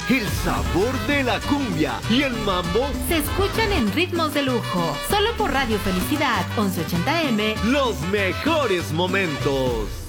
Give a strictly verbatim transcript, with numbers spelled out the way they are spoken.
el sabor de la cumbia y el mambo se escuchan en ritmos de lujo. Solo por Radio Felicidad once ochenta eme. Los mejores momentos.